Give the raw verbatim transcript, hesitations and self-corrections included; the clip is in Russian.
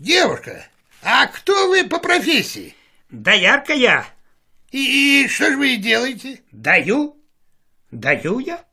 Девушка, а кто вы по профессии? Доярка я. И, и что же вы делаете? Даю. Даю я.